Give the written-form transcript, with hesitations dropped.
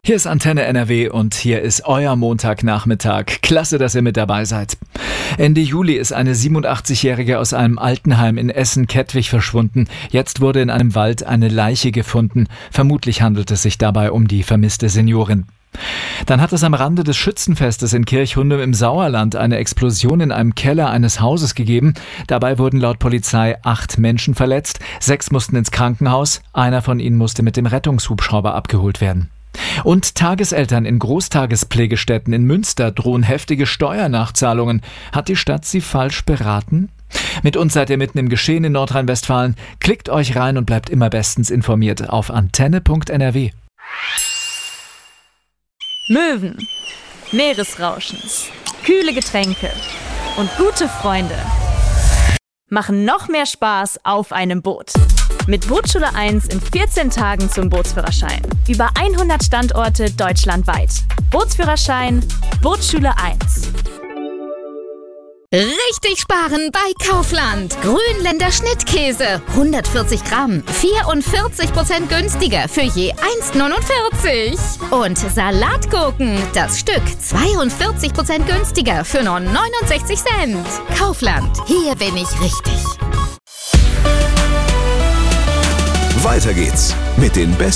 Hier ist Antenne NRW und hier ist euer Montagnachmittag. Klasse, dass ihr mit dabei seid. Ende Juli ist eine 87-Jährige aus einem Altenheim in Essen-Kettwig verschwunden. Jetzt wurde in einem Wald eine Leiche gefunden. Vermutlich handelt es sich dabei um die vermisste Seniorin. Dann hat es am Rande des Schützenfestes in Kirchhundem im Sauerland eine Explosion in einem Keller eines Hauses gegeben. Dabei wurden laut Polizei 8 Menschen verletzt. 6 mussten ins Krankenhaus. Einer von ihnen musste mit dem Rettungshubschrauber abgeholt werden. Und Tageseltern in Großtagespflegestätten in Münster drohen heftige Steuernachzahlungen. Hat die Stadt sie falsch beraten? Mit uns seid ihr mitten im Geschehen in Nordrhein-Westfalen. Klickt euch rein und bleibt immer bestens informiert auf antenne.nrw. Möwen, Meeresrauschen, kühle Getränke und gute Freunde machen noch mehr Spaß auf einem Boot. Mit Bootsschule 1 in 14 Tagen zum Bootsführerschein. Über 100 Standorte deutschlandweit. Bootsführerschein, Bootsschule 1. Richtig sparen bei Kaufland. Grünländer Schnittkäse. 140 Gramm. 44% günstiger für je 1,49. Und Salatgurken. Das Stück 42% günstiger für nur 69 Cent. Kaufland. Hier bin ich richtig. Weiter geht's mit den besten